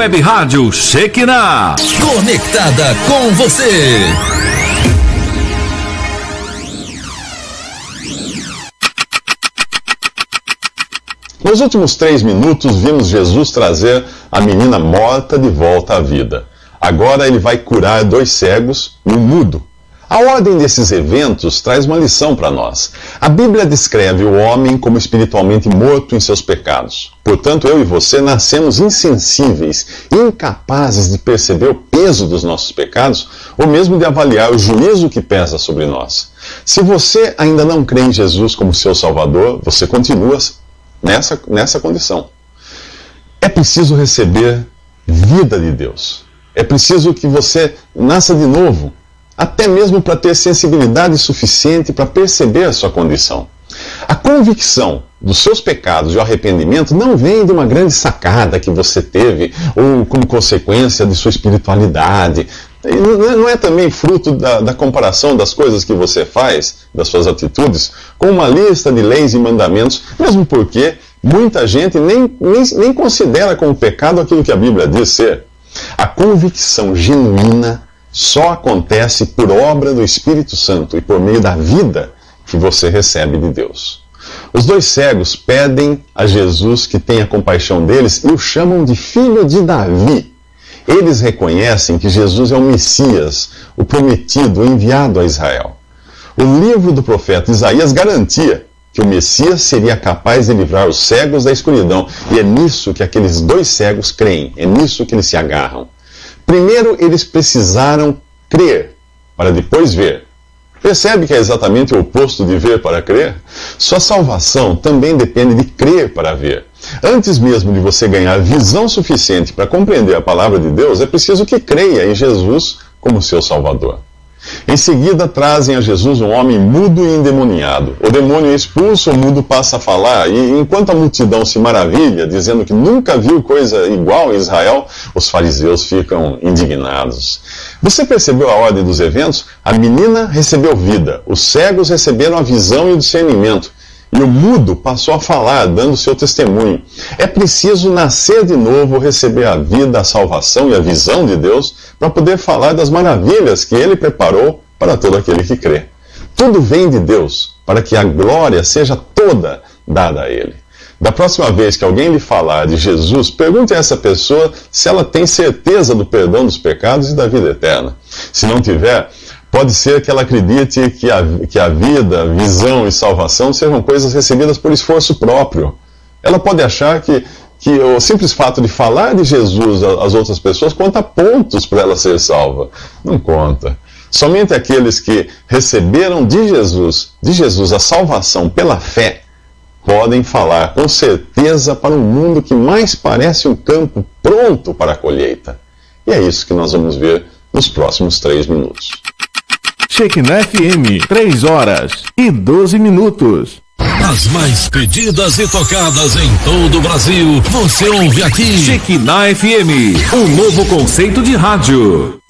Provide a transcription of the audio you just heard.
Web Rádio Shekinah. Conectada com você. Nos últimos 3 minutos, vimos Jesus trazer a menina morta de volta à vida. Agora ele vai curar 2 cegos e um mudo. A ordem desses eventos traz uma lição para nós. A Bíblia descreve o homem como espiritualmente morto em seus pecados. Portanto, eu e você nascemos insensíveis, incapazes de perceber o peso dos nossos pecados, ou mesmo de avaliar o juízo que pesa sobre nós. Se você ainda não crê em Jesus como seu Salvador, você continua nessa condição. É preciso receber vida de Deus. É preciso que você nasça de novo, até mesmo para ter sensibilidade suficiente para perceber a sua condição. A convicção dos seus pecados e o arrependimento não vem de uma grande sacada que você teve, ou como consequência de sua espiritualidade. Não é também fruto da comparação das coisas que você faz, das suas atitudes, com uma lista de leis e mandamentos, mesmo porque muita gente nem considera como pecado aquilo que a Bíblia diz ser. A convicção genuína só acontece por obra do Espírito Santo e por meio da vida que você recebe de Deus. Os 2 cegos pedem a Jesus que tenha compaixão deles e o chamam de filho de Davi. Eles reconhecem que Jesus é o Messias, o prometido, o enviado a Israel. O livro do profeta Isaías garantia que o Messias seria capaz de livrar os cegos da escuridão. E é nisso que aqueles 2 cegos creem, é nisso que eles se agarram. Primeiro, eles precisaram crer, para depois ver. Percebe que é exatamente o oposto de ver para crer? Sua salvação também depende de crer para ver. Antes mesmo de você ganhar visão suficiente para compreender a palavra de Deus, é preciso que creia em Jesus como seu Salvador. Em seguida, trazem a Jesus um homem mudo e endemoniado. O demônio é expulso, o mudo passa a falar, e enquanto a multidão se maravilha, dizendo que nunca viu coisa igual em Israel, os fariseus ficam indignados. Você percebeu a ordem dos eventos? A menina recebeu vida, os cegos receberam a visão e o discernimento, e o mudo passou a falar, dando seu testemunho. É preciso nascer de novo, receber a vida, a salvação e a visão de Deus, para poder falar das maravilhas que Ele preparou para todo aquele que crê. Tudo vem de Deus, para que a glória seja toda dada a Ele. Da próxima vez que alguém lhe falar de Jesus, pergunte a essa pessoa se ela tem certeza do perdão dos pecados e da vida eterna. Se não tiver, pode ser que ela acredite que a vida, visão e salvação sejam coisas recebidas por esforço próprio. Ela pode achar que o simples fato de falar de Jesus às outras pessoas conta pontos para ela ser salva. Não conta. Somente aqueles que receberam de Jesus a salvação pela fé, podem falar com certeza para um mundo que mais parece um campo pronto para a colheita. E é isso que nós vamos ver nos próximos 3 minutos. Shekinah FM, 3h12. As mais pedidas e tocadas em todo o Brasil, você ouve aqui. Shekinah FM, um novo conceito de rádio.